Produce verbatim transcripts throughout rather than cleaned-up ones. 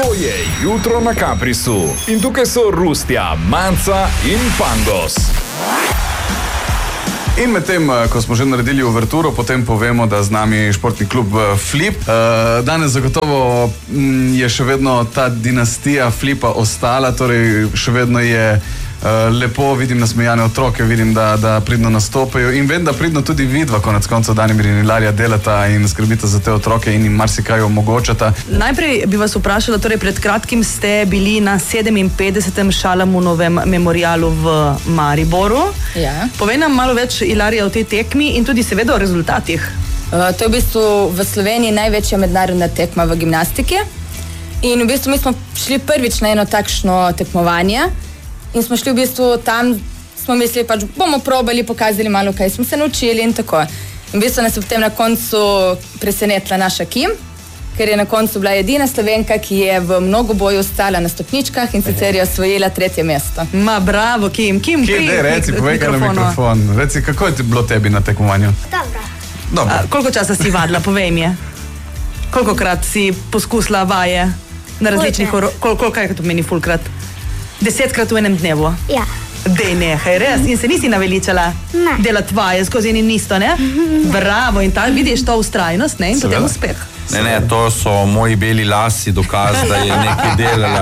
To je Jutro na Kaprisu. In tukaj so Rustja, Manca in Pangos. In medtem, ko smo že naredili uverturo, potem povemo, da z nami športni klub Flip. Danes zagotovo je še vedno ta dinastija Flipa ostala, torej še vedno je lepo, vidim nasmejane otroke, vidim, da, da pridno nastopajo in vem, da pridno tudi vidva, konec koncev Danimir in Ilarija delata in skrbita za te otroke in jim marsikaj omogočata. Najprej bi vas vprašala, torej pred kratkim ste bili na sedeminpetdesetem Šalamunovem memorialu v Mariboru. Ja. Povej nam malo več, Ilarija, o tej tekmi in tudi seveda o rezultatih. Uh, to je v bistvu v Sloveniji največja mednarodna tekma v gimnastiki in v bistvu mi smo šli prvič na eno takšno tekmovanje. In smo šli v bistvu tam, smo mislili, pač bomo probali, pokazali malo, kaj smo se naučili in tako. In v bistvu nas je potem na koncu presenetila naša Kim, ker je na koncu bila edina Slovenka, ki je v mnogoboju ostala na stopničkah in sicer je osvojila tretje mesto. Ma bravo, Kim. Kim, Kim, dej, reci, povej kaj na mikrofon. Reci, kako je bilo tebi na tekmovanju? Dobro. Dobro. A, koliko časa si vadila, povej mi je? Kolikokrat si poskusila vaje na različnih oro... Kol, koliko je to meni fulkrat? Desetkrat v enem dnevu? Ja. Dej nehaj, res? In se nisi naveličala Ne. delati vaje skozi eni isto, ne? Bravo, in ta, vidiš to ustrajnost, ne? In potem uspeh. Ne, ne, to so moji beli lasi, dokaz, da je nekaj delala.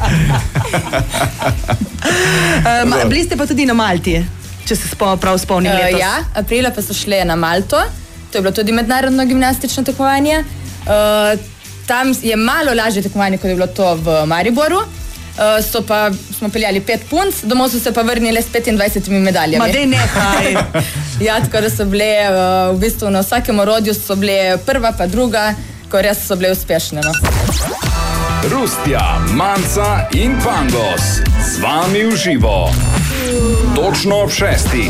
um, bili ste pa tudi na Malti, če se spo, prav spomnim letos. Uh, ja, aprila pa so šli na Malto, to je bilo tudi mednarodno gimnastično tekmovanje. Uh, tam je malo lažje tekmovanje, kot je bilo to v Mariboru. Uh, so pa, smo peljali pet punc, domov so se pa vrnili s petindvajsetimi medaljami. Ma dej nehaj. Ja, tako da so bile, uh, v bistvu na vsakem orodju so bile prva pa druga, ko res so bile uspešne. No. Rustja, Manca in Pangos. Z vami v živo. Točno ob šestih.